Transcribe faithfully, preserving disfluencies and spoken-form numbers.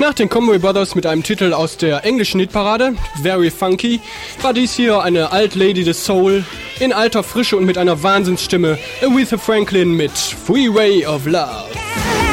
Nach den Conway Brothers mit einem Titel aus der englischen Hitparade, Very Funky, war dies hier eine Alt Lady des Soul, in alter Frische und mit einer Wahnsinnsstimme, Aretha Franklin mit Freeway of Love.